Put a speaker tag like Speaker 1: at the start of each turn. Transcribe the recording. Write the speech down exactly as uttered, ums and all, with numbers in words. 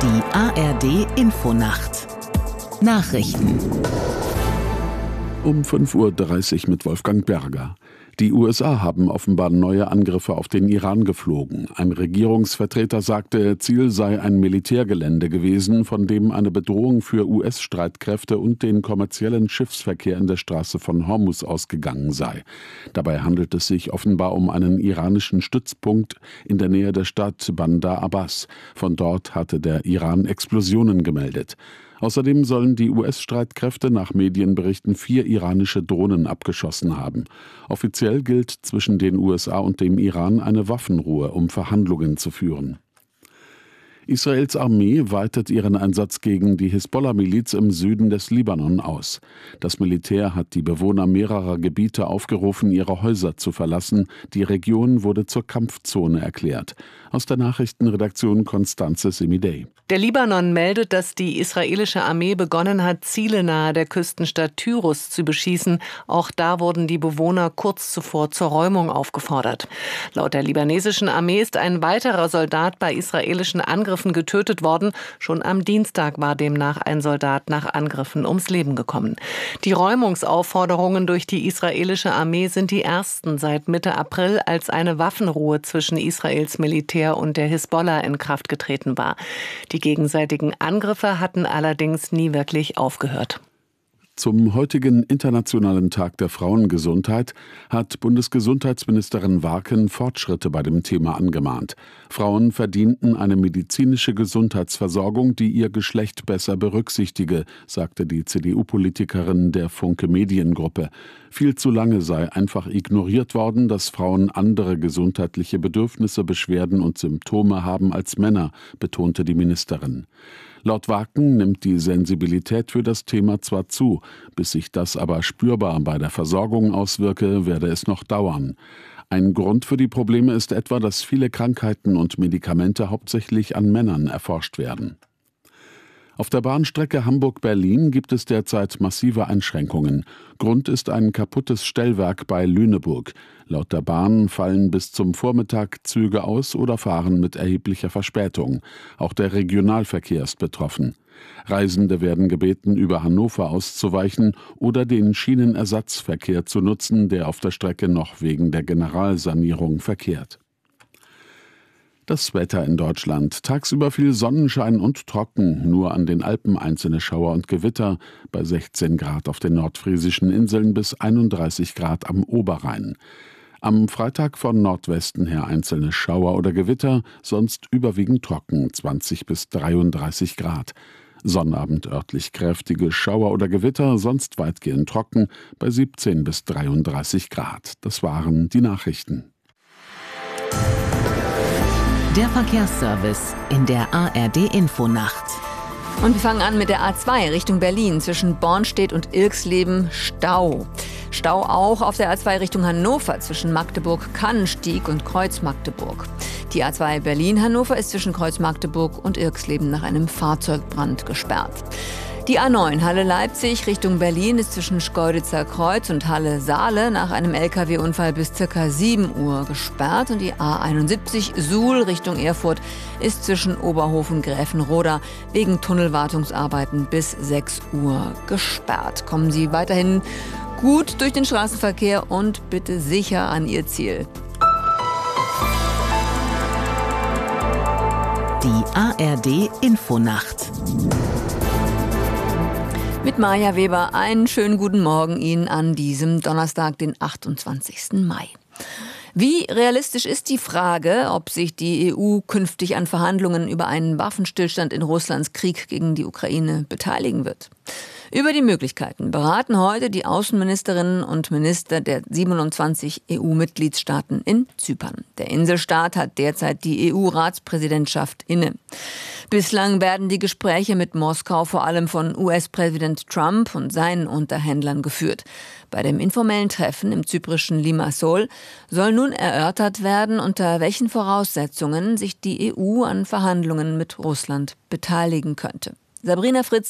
Speaker 1: Die A R D-Infonacht Nachrichten
Speaker 2: um fünf Uhr dreißig mit Wolfgang Berger. Die U S A haben offenbar neue Angriffe auf den Iran geflogen. Ein Regierungsvertreter sagte, Ziel sei ein Militärgelände gewesen, von dem eine Bedrohung für U S-Streitkräfte und den kommerziellen Schiffsverkehr in der Straße von Hormuz ausgegangen sei. Dabei handelt es sich offenbar um einen iranischen Stützpunkt in der Nähe der Stadt Bandar Abbas. Von dort hatte der Iran Explosionen gemeldet. Außerdem sollen die U S-Streitkräfte nach Medienberichten vier iranische Drohnen abgeschossen haben. Offiziell gilt zwischen den U S A und dem Iran eine Waffenruhe, um Verhandlungen zu führen. Israels Armee weitet ihren Einsatz gegen die Hisbollah-Miliz im Süden des Libanon aus. Das Militär hat die Bewohner mehrerer Gebiete aufgerufen, ihre Häuser zu verlassen. Die Region wurde zur Kampfzone erklärt. Aus der Nachrichtenredaktion Constanze Semidey.
Speaker 3: Der Libanon meldet, dass die israelische Armee begonnen hat, Ziele nahe der Küstenstadt Tyrus zu beschießen. Auch da wurden die Bewohner kurz zuvor zur Räumung aufgefordert. Laut der libanesischen Armee ist ein weiterer Soldat bei israelischen Angriffen getötet worden. Schon am Dienstag war demnach ein Soldat nach Angriffen ums Leben gekommen. Die Räumungsaufforderungen durch die israelische Armee sind die ersten seit Mitte April, als eine Waffenruhe zwischen Israels Militär und der Hisbollah in Kraft getreten war. Die gegenseitigen Angriffe hatten allerdings nie wirklich aufgehört.
Speaker 2: Zum heutigen Internationalen Tag der Frauengesundheit hat Bundesgesundheitsministerin Warken Fortschritte bei dem Thema angemahnt. Frauen verdienten eine medizinische Gesundheitsversorgung, die ihr Geschlecht besser berücksichtige, sagte die C D U-Politikerin der Funke Mediengruppe. Viel zu lange sei einfach ignoriert worden, dass Frauen andere gesundheitliche Bedürfnisse, Beschwerden und Symptome haben als Männer, betonte die Ministerin. Laut Warken nimmt die Sensibilität für das Thema zwar zu, bis sich das aber spürbar bei der Versorgung auswirke, werde es noch dauern. Ein Grund für die Probleme ist etwa, dass viele Krankheiten und Medikamente hauptsächlich an Männern erforscht werden. Auf der Bahnstrecke Hamburg-Berlin gibt es derzeit massive Einschränkungen. Grund ist ein kaputtes Stellwerk bei Lüneburg. Laut der Bahn fallen bis zum Vormittag Züge aus oder fahren mit erheblicher Verspätung. Auch der Regionalverkehr ist betroffen. Reisende werden gebeten, über Hannover auszuweichen oder den Schienenersatzverkehr zu nutzen, der auf der Strecke noch wegen der Generalsanierung verkehrt. Das Wetter in Deutschland. Tagsüber viel Sonnenschein und trocken, nur an den Alpen einzelne Schauer und Gewitter, bei sechzehn Grad auf den nordfriesischen Inseln bis einunddreißig Grad am Oberrhein. Am Freitag von Nordwesten her einzelne Schauer oder Gewitter, sonst überwiegend trocken, zwanzig bis dreiunddreißig Grad. Sonnabend örtlich kräftige Schauer oder Gewitter, sonst weitgehend trocken, bei siebzehn bis dreiunddreißig Grad. Das waren die Nachrichten.
Speaker 1: Der Verkehrsservice in der A R D-Infonacht.
Speaker 4: Und wir fangen an mit der A zwei Richtung Berlin. Zwischen Bornstedt und Ilksleben Stau. Stau auch auf der A zwei Richtung Hannover zwischen Magdeburg-Kannenstieg und Kreuz-Magdeburg. Die A zwei Berlin-Hannover ist zwischen Kreuz-Magdeburg und Ilksleben nach einem Fahrzeugbrand gesperrt. Die A neun Halle-Leipzig Richtung Berlin ist zwischen Schkeuditzer Kreuz und Halle-Saale nach einem L K W-Unfall bis ca. sieben Uhr gesperrt. Und die A einundsiebzig Suhl Richtung Erfurt ist zwischen Oberhof und Gräfenroda wegen Tunnelwartungsarbeiten bis sechs Uhr gesperrt. Kommen Sie weiterhin gut durch den Straßenverkehr und bitte sicher an Ihr Ziel.
Speaker 1: Die A R D-Infonacht.
Speaker 4: Mit Maja Weber einen schönen guten Morgen Ihnen an diesem Donnerstag, den achtundzwanzigsten Mai. Wie realistisch ist die Frage, ob sich die E U künftig an Verhandlungen über einen Waffenstillstand in Russlands Krieg gegen die Ukraine beteiligen wird? Über die Möglichkeiten beraten heute die Außenministerinnen und Minister der siebenundzwanzig E U-Mitgliedstaaten in Zypern. Der Inselstaat hat derzeit die E U-Ratspräsidentschaft inne. Bislang werden die Gespräche mit Moskau vor allem von U S-Präsident Trump und seinen Unterhändlern geführt. Bei dem informellen Treffen im zyprischen Limassol soll nun erörtert werden, unter welchen Voraussetzungen sich die E U an Verhandlungen mit Russland beteiligen könnte. Sabrina Fritz